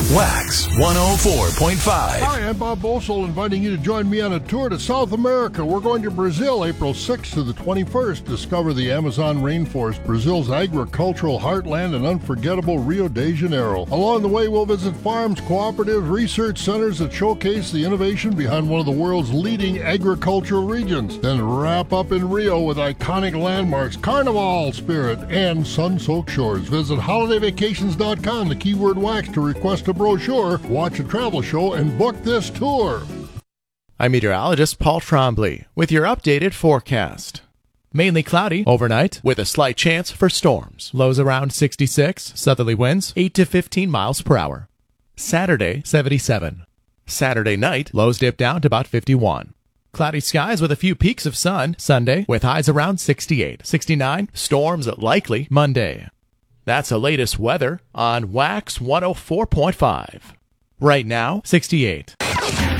Wax 104.5. Hi, I'm Bob Bosel, inviting you to join me on a tour to South America. We're going to Brazil, April 6th to the 21st. Discover the Amazon rainforest, Brazil's agricultural heartland, and unforgettable Rio de Janeiro. Along the way, we'll visit farms, cooperatives, research centers that showcase the innovation behind one of the world's leading agricultural regions. Then wrap up in Rio with iconic landmarks, carnival spirit, and sun-soaked shores. Visit holidayvacations.com, the keyword wax, to request a brochure, watch a travel show, and book this tour. I'm meteorologist Paul Trombley with your updated forecast. Mainly cloudy overnight with a slight chance for storms. Lows around 66, southerly winds 8 to 15 miles per hour. Saturday, 77. Saturday night, lows dip down to about 51. Cloudy skies with a few peaks of sun Sunday with highs around 68, 69. Storms likely Monday. That's the latest weather on Wax 104.5. Right now, 68.